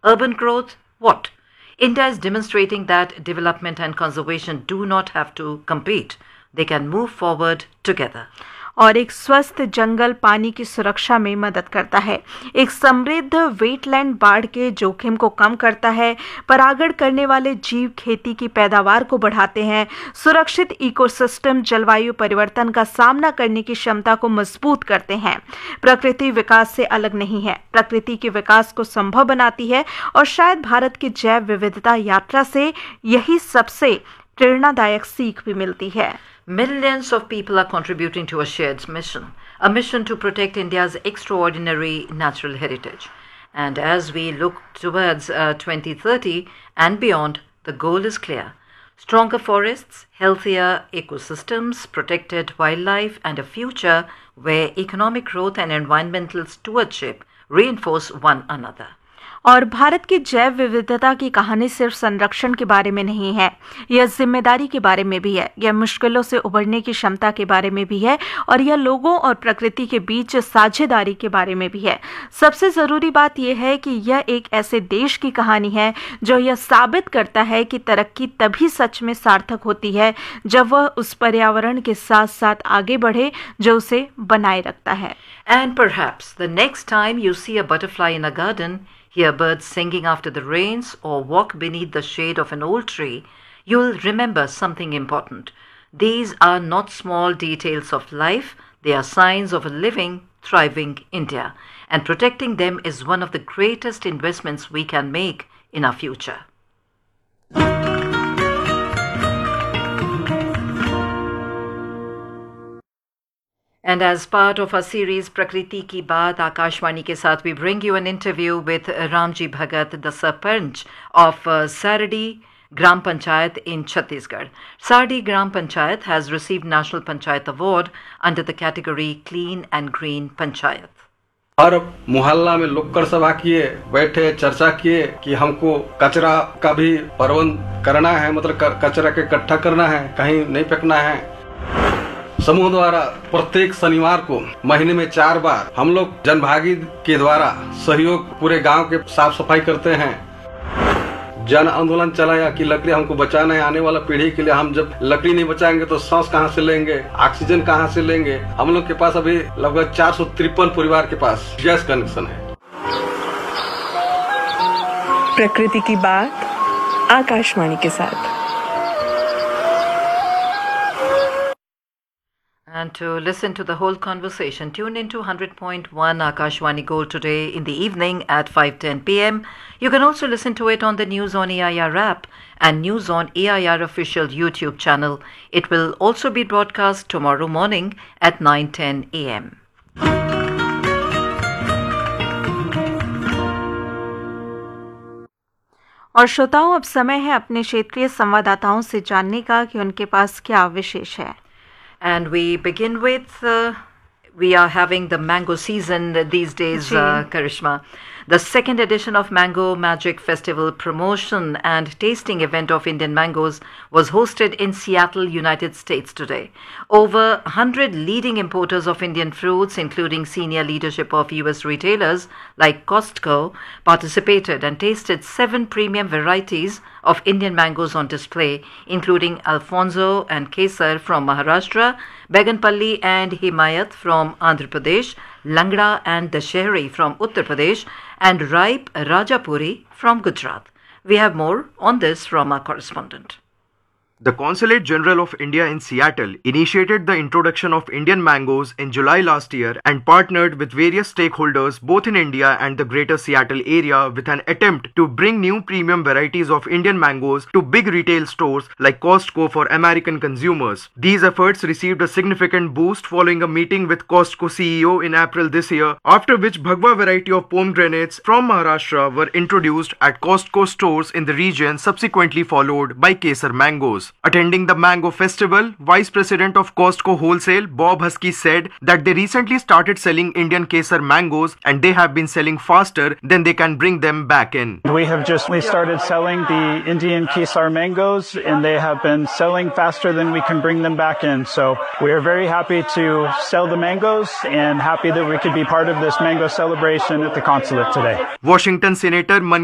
Urban growth? What? India is demonstrating that development and conservation do not have to compete. They can move forward together. और एक स्वस्थ जंगल पानी की सुरक्षा में मदद करता है। एक समृद्ध वेटलैंड बाढ़ के जोखिम को कम करता है। परागण करने वाले जीव खेती की पैदावार को बढ़ाते हैं। सुरक्षित इकोसिस्टम जलवायु परिवर्तन का सामना करने की क्षमता को मजबूत करते हैं। प्रकृति विकास से अलग नहीं है, प्रकृति के विकास को संभव बनाती है और शायद भारत की जैव विविधता यात्रा से यही सबसे प्रेरणादायक सीख भी मिलती है। Millions of people are contributing to a shared mission, a mission to protect India's extraordinary natural heritage. And as we look towards 2030 and beyond, the goal is clear. Stronger forests, healthier ecosystems, protected wildlife, and a future where economic growth and environmental stewardship reinforce one another. और भारत की जैव विविधता की कहानी सिर्फ संरक्षण के बारे में नहीं है, यह जिम्मेदारी के बारे में भी है, यह मुश्किलों से उबरने की क्षमता के बारे में भी है और यह लोगों और प्रकृति के बीच साझेदारी के बारे में भी है। सबसे ज़रूरी बात यह है कि यह एक ऐसे देश की कहानी है जो यह साबित करता है कि तरक्की तभी सच में सार्थक होती है जब वह उस पर्यावरण के साथ साथ आगे बढ़े जो उसे बनाए रखता है। And perhaps the next time you see a butterfly in a garden, hear birds singing after the rains, or walk beneath the shade of an old tree, you'll remember something important. These are not small details of life, they are signs of a living, thriving India. And protecting them is one of the greatest investments we can make in our future. And as part of our series Prakriti Ki Baat, Akashwani ke saath, we bring you an interview with Ramji Bhagat, the Sarpanch of Sardi Gram Panchayat in Chhattisgarh. Sardi Gram Panchayat has received National Panchayat Award under the category Clean and Green Panchayat. हर मोहल्ला में local सभा किए, बैठे चर्चा किए कि हमको कचरा का भी प्रबंध करना है, मतलब कचरा के इकट्ठा करना है, कहीं नहीं फेंकना है। समूह द्वारा प्रत्येक शनिवार को महीने में 4 बार हम लोग जनभागी के द्वारा सहयोग पूरे गांव के साफ सफाई करते हैं। जन आंदोलन चलाया कि लकड़ी हमको बचाना है, आने वाला पीढ़ी के लिए। हम जब लकड़ी नहीं बचाएंगे तो सांस कहां से लेंगे, ऑक्सीजन कहां से लेंगे। हम लोग के पास अभी लगभग 453 परिवार के पास गैस कनेक्शन है। प्रकृति की बात आकाशवाणी के साथ। And to listen to the whole conversation, tune in to 100.1 Akashwani Gold today in the evening at 5:10 p.m. You can also listen to it on the News on AIR app and News on AIR official YouTube channel. It will also be broadcast tomorrow morning at 9:10 a.m. और श्रोताओं, अब समय है अपने क्षेत्रीय संवाददाताओं से जानने का कि उनके पास क्या विशेष है। And we begin with, we are having the mango season these days, Karishma. The second edition of Mango Magic Festival promotion and tasting event of Indian mangoes was hosted in Seattle, United States today. Over 100 leading importers of Indian fruits, including senior leadership of US retailers like Costco, participated and tasted 7 premium varieties of Indian mangoes on display, including Alfonso and Kesar from Maharashtra, Beganpalli and Himayat from Andhra Pradesh, Langda and Dashehri from Uttar Pradesh, and ripe Rajapuri from Gujarat. We have more on this from our correspondent. The Consulate General of India in Seattle initiated the introduction of Indian mangoes in July last year and partnered with various stakeholders both in India and the greater Seattle area with an attempt to bring new premium varieties of Indian mangoes to big retail stores like Costco for American consumers. These efforts received a significant boost following a meeting with Costco CEO in April this year, after which Bhagwa variety of pomegranates from Maharashtra were introduced at Costco stores in the region, subsequently followed by Kesar mangoes. Attending the Mango Festival, Vice President of Costco Wholesale, Bob Husky, said that they recently started selling Indian Kesar mangoes and they have been selling faster than they can bring them back in. We have just started selling the Indian Kesar mangoes and they have been selling faster than we can bring them back in. So we are very happy to sell the mangoes and happy that we could be part of this mango celebration at the consulate today. Washington Senator